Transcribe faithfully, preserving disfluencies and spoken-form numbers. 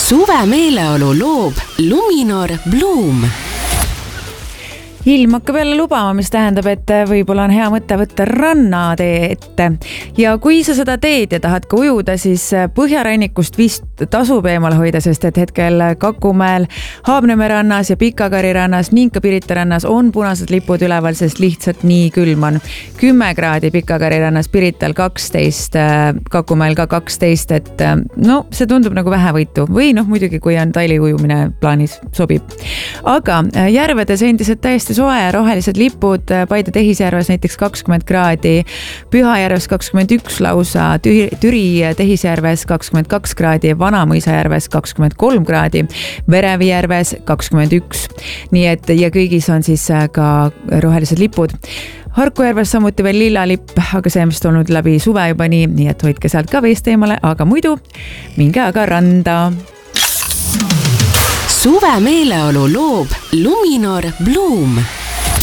Suve meeleolu loob Luminor Bloom. Ilm hakkab jälle lubama, mis tähendab, et võib-olla on hea mõte võtta rannatee ette. Ja kui sa seda teed ja tahad ka ujuda, siis Põhjarannikust vist tasub eemal hoida, sest et hetkel Kakumäel, Haabnemäe rannas ja Pikakari rannas ning ka Pirita rannas on punased lipud üleval, sest lihtsalt nii külm on. kümme kraadi Pikakari rannas, Pirital kaksteist, Kakumäel ka kaksteist, et no see tundub nagu vähevõitu. Või noh, muidugi kui on taili ujumine plaanis, sobib. Aga järvedes endiselt täiesti soe ja rohelised lipud, Paide Tehisjärves näiteks kakskümmend kraadi, Pühajärves kakskümmend üks lausa, Türi Tehisjärves kakskümmend kaks kraadi, Vanamõisajärves kakskümmend kolm kraadi, Verevijärves kakskümmend üks. Nii et ja kõigis on siis ka rohelised lipud. Harkujärves samuti veel lilla lipp, aga see on vist olnud läbi suve juba nii, nii et hoidke sealt ka veest eemale, aga muidu minge aga randa. Suve meeleolu loob Luminor Bloom.